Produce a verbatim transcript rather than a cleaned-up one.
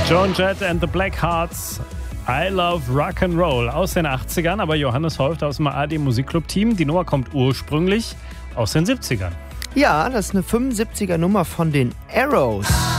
Joan Jett and the Blackhearts. I Love Rock'n'Roll aus den achtzigern, aber Johannes Häuft aus dem A R D Musikclub-Team. Die Nummer kommt ursprünglich aus den siebzigern. Ja, das ist eine fünfundsiebziger Nummer von den Arrows.